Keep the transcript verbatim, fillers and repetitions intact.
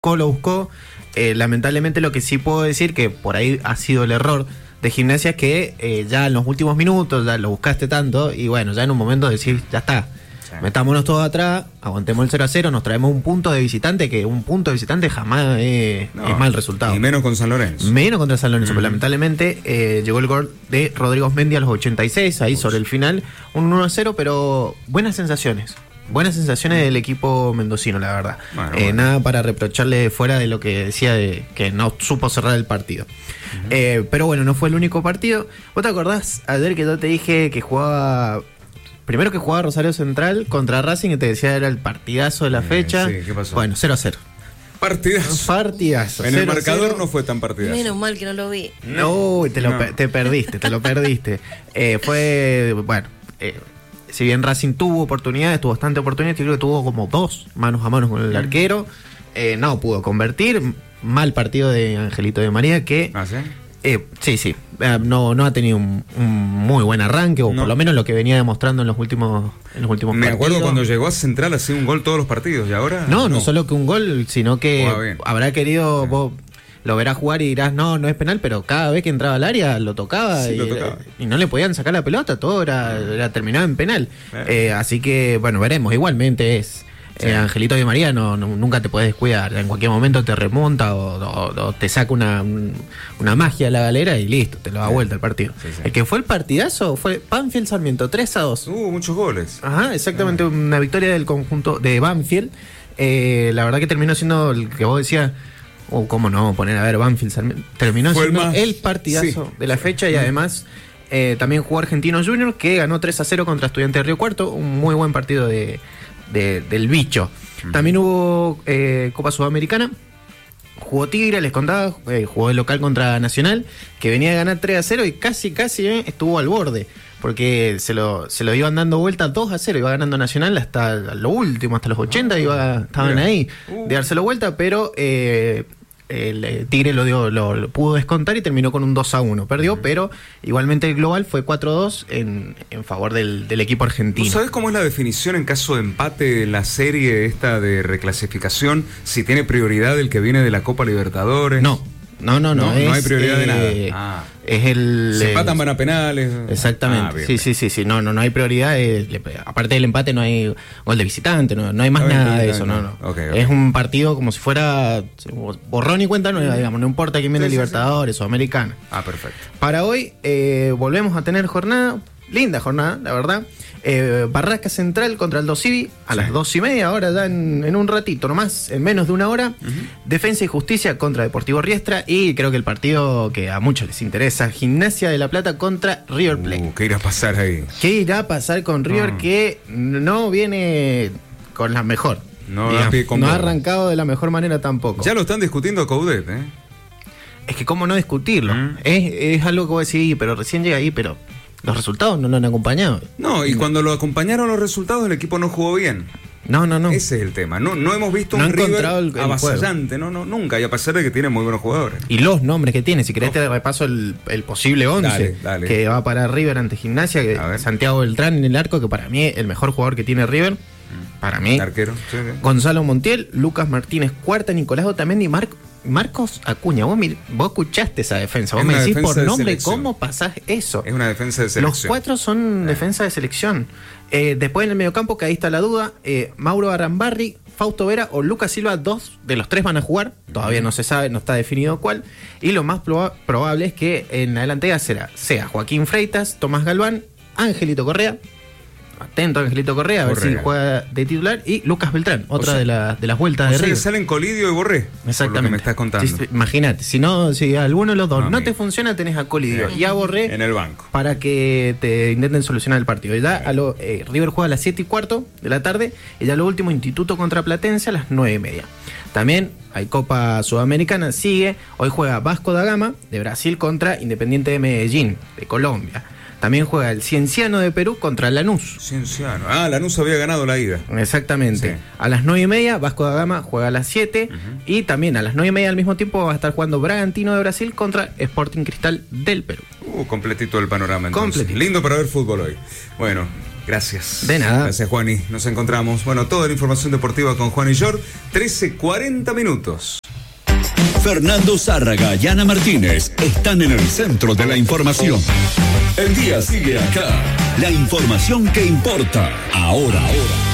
buscó, lo buscó. Eh, lamentablemente lo que sí puedo decir que por ahí ha sido el error de Gimnasia es que eh, ya en los últimos minutos ya lo buscaste tanto y bueno, ya en un momento decís, ya está, sí. metámonos todos atrás, aguantemos el cero a cero, nos traemos un punto de visitante, que un punto de visitante jamás eh, no, es mal resultado. Y menos con San Lorenzo. Menos contra San Lorenzo, mm. pero lamentablemente eh, llegó el gol de Rodrigo Osmendi a los ochenta y seis, ahí Uy. sobre el final, un uno a cero, pero buenas sensaciones. Buenas sensaciones del equipo mendocino, la verdad. Bueno, eh, bueno. Nada para reprocharle fuera de lo que decía de que no supo cerrar el partido. Uh-huh. Eh, pero bueno, no fue el único partido. ¿Vos te acordás ayer que yo te dije que jugaba... Primero que jugaba Rosario Central contra Racing y te decía era el partidazo de la fecha? Sí, ¿qué pasó? Bueno, cero a cero. Partidazo. Partidazo. En el marcador no fue tan partidazo. Menos mal que no lo vi. No, te, lo, no. te perdiste, te lo perdiste. eh, fue... Bueno... Eh, Si bien Racing tuvo oportunidades, tuvo bastante oportunidades, creo que tuvo como dos manos a manos con el arquero. Eh, no pudo convertir. Mal partido de Angelito de María que... ¿Ah, sí? Eh, sí, sí. Eh, no, no ha tenido un, un muy buen arranque, o no. por lo menos lo que venía demostrando en los últimos, en los últimos Me partidos. acuerdo cuando llegó a Central hacía un gol todos los partidos y ahora... No, no, no solo que un gol, sino que habrá querido... Vos, lo verás jugar y dirás, no, no es penal, pero cada vez que entraba al área lo tocaba, sí, y, lo tocaba. y no le podían sacar la pelota, todo era, era terminado en penal. Eh. Eh, así que, bueno, veremos. Igualmente es sí. eh, Angelito de María, no, no, nunca te puedes descuidar. En cualquier momento te remonta o, o, o te saca una, una magia de la galera y listo, te lo da sí. vuelta el partido. Sí, sí. El que fue el partidazo fue Banfield Sarmiento, tres a dos. Uh, muchos goles. Ajá, exactamente, ah. una victoria del conjunto de Banfield. Eh, la verdad que terminó siendo el que vos decías... O oh, cómo no, poner a ver Banfield terminó Fue siendo el, más, el partidazo sí. de la fecha y además eh, también jugó Argentino Junior que ganó tres a cero contra Estudiantes de Río Cuarto, un muy buen partido de, de, del bicho. Uh-huh. También hubo eh, Copa Sudamericana, jugó Tigre, les contaba, eh, jugó el local contra Nacional, que venía de ganar tres a cero y casi casi eh, estuvo al borde. Porque se lo, se lo iban dando vuelta dos a cero, iba ganando Nacional hasta lo último, hasta los ochenta, iba, estaban Mira. ahí uh. de dárselo vuelta, pero eh, el Tigre lo, dio, lo, lo pudo descontar y terminó con un dos a uno. Perdió, uh-huh. pero igualmente el global fue cuatro a dos en, en favor del, del equipo argentino. ¿Tú sabes cómo es la definición en caso de empate en la serie esta de reclasificación? Si tiene prioridad el que viene de la Copa Libertadores. No. No, no, no. No, es, no hay prioridad eh, de nada. Ah. Es el. Se empatan, van a penales. Exactamente. Ah, bien, sí, bien. sí, sí, sí. No, no, no hay prioridad. Eh, le, aparte del empate, no hay gol de visitante, no, no hay más no, nada de eso. No, no. Okay, okay. Es un partido como si fuera borrón y cuenta nueva, digamos. No importa quién viene sí, Libertadores sí. o Americana. Ah, perfecto. Para hoy eh, volvemos a tener jornada. Linda jornada, la verdad. Eh, Barraca Central contra el Dosivi a sí. las dos y media, ahora ya en, en un ratito nomás, en menos de una hora. Uh-huh. Defensa y Justicia contra Deportivo Riestra. Y creo que el partido que a muchos les interesa, Gimnasia de La Plata contra River Plate. Uh, ¿Qué irá a pasar ahí? ¿Qué irá a pasar con River uh. que no viene con la mejor? No, digamos, no ha arrancado de la mejor manera tampoco. Ya lo están discutiendo Coudet, ¿eh? Es que cómo no discutirlo. Uh-huh. Es, es algo que voy a decir, pero recién llega ahí, pero... Los resultados no lo han acompañado. No, y cuando lo acompañaron los resultados, el equipo no jugó bien. No, no, no. Ese es el tema. No, no hemos visto no un River el, el avasallante, no, no, nunca. Y a pesar de que tiene muy buenos jugadores. Y los nombres que tiene. Si querés, oh. te repaso el, el posible once dale, dale. que va para River ante Gimnasia. Que Santiago Beltrán en el arco, que para mí es el mejor jugador que tiene River. Para mí. Arquero. Sí, sí. Gonzalo Montiel, Lucas Martínez Cuarta, Nicolás Otamendi y Marco. Marcos Acuña, vos, mir, vos escuchaste esa defensa, vos es me decís por nombre cómo pasás eso. Es una defensa de selección. Los cuatro son eh. defensa de selección. Eh, después en el mediocampo, que ahí está la duda, eh, Mauro Arambarri, Fausto Vera o Lucas Silva, dos de los tres van a jugar, todavía no se sabe, no está definido cuál, y lo más proba- probable es que en la delantera será, sea Joaquín Freitas, Tomás Galván, Angelito Correa, atento Angelito Correa, a ver Correa. si juega de titular, y Lucas Beltrán, otra o sea, de, la, de las vueltas o de sea River. Que salen Colidio y Borré. Exactamente. Por lo que me estás contando. Sí, imagínate, si no, si alguno de los dos no, no te funciona, tenés a Colidio eh, y a Borré en el banco para que te intenten solucionar el partido. Y ya a lo, eh, River juega a las siete y cuarto de la tarde, y ya lo último, Instituto contra Platense a las nueve y media. También hay Copa Sudamericana, sigue. Hoy juega Vasco da Gama de Brasil contra Independiente de Medellín de Colombia. También juega el Cienciano de Perú contra Lanús. Cienciano. Ah, Lanús había ganado la ida. Exactamente. Sí. A las nueve y media, Vasco da Gama juega a las siete. Uh-huh. Y también a las nueve y media al mismo tiempo va a estar jugando Bragantino de Brasil contra Sporting Cristal del Perú. Uh, completito el panorama entonces. Completito. Lindo para ver fútbol hoy. Bueno, Gracias. De nada. Gracias, Juani. Nos encontramos. Bueno, toda la información deportiva con Juan y Jord. trece cuarenta minutos. Fernando Zárraga y Ana Martínez están en el centro de la información. El día sigue acá. La información que importa. Ahora, ahora.